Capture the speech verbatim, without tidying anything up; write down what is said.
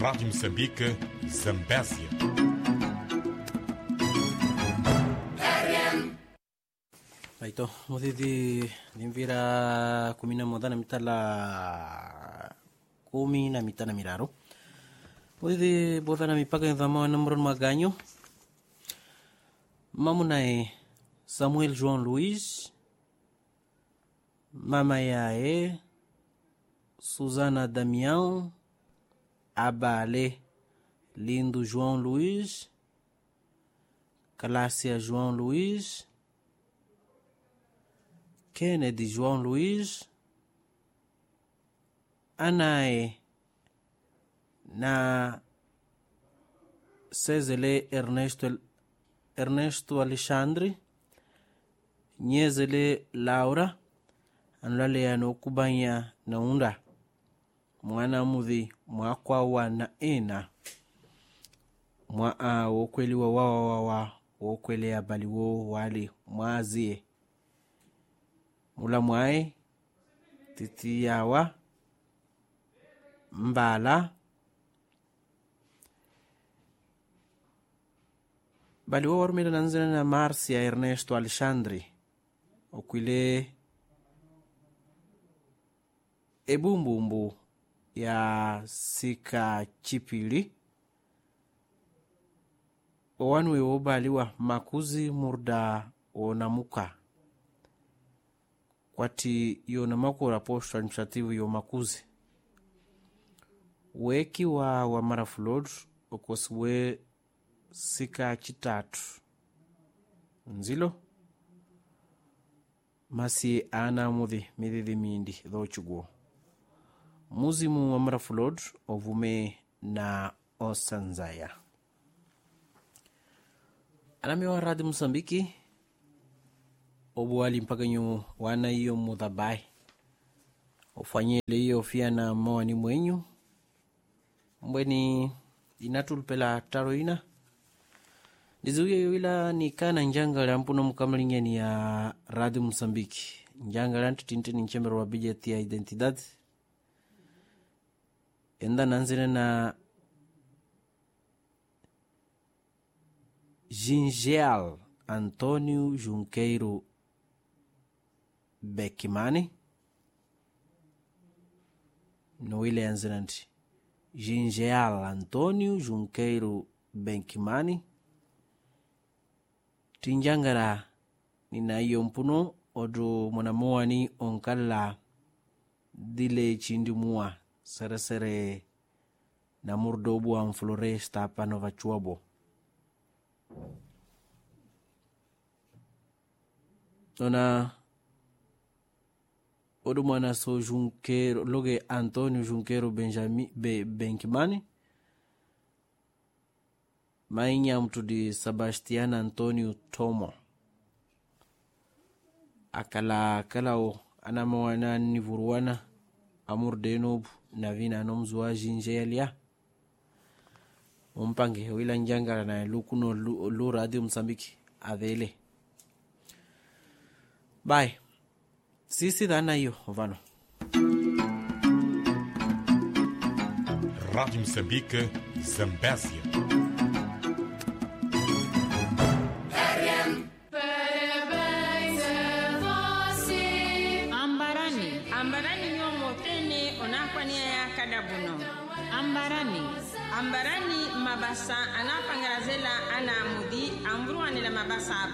Rádio Moçambique, Zambésia. Aito, mudidi nimvira kumi na moja na mitala kumi na mitana miraro. Mudidi boda na mipaka nzama na mron maganyo. Mamunae Samuel João Luiz, mama yae Susana Damião, Abale Lindo João Luiz, Calácia João Luiz, Kennedy João Luiz, Anae na Cezele Ernesto Ernesto Alexandre, Nyezele Laura, anlale ano kubanya na unda mwana mudhi mwakwa wa na ena mwa a wokweli wa wa wa wa wokweli ya bali wo wali mwazie mula mwae titi yawa mbala bali wo warumira nanzina na Marcia Ernesto Alexandre okwile ebumbumbu ya sika chipili owanwe wobaliwa makuzi murda onamuka kwati yona makura posto administrativo yo makuzi weki wa wa marafulod okoswe sika chitatu nzilo masi ana mudhi midhi mindi dhochugo muzimu wa marafulod ovume na osanzaya alami wa Rádio Moçambique obuali mpaka nyu wana iyo mudhabai ofanyele iyo fia na mawani mwenyu mbweni inatulpela taroina dizuye yula ni kana njangala mpuno mkamlingeni ya Rádio Moçambique njangala ntutinte ni nchembero wa bijeti ya identidade enda nanzine na Gingel Antônio Junqueiro Bekimani no ile anzinanti Gingel Antônio Junqueiro Bekimani tinjangara nina iyo mpuno odo mwanamuani onkala dile chindi mua sere sere na murdobu wa mfloresta panova chuabo ona odo mwana so Junqueiro loge Antônio Junqueiro Benjamin Be, Benkimani mainya mtu di Sebastián Antônio Tomo akala kalao anamawana nivuruana amur denobu na vina nomzwa Gingelia umpange wila njangara na lukuno lu, lu Radio Moçambique avele bye sisi dana hiyo vano Rádio Moçambique, Zambésia. Ambarani mabasa anapangrazela ana amudi amburuani la mabasa